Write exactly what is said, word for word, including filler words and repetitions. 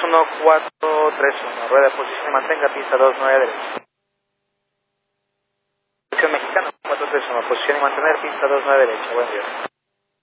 uno cuatro tres uno, rueda de posición y mantenga, pista dos nueve derecha. Posición mexicana, cuatro tres uno, posición y mantener, pista dos nueve derecha, buen día.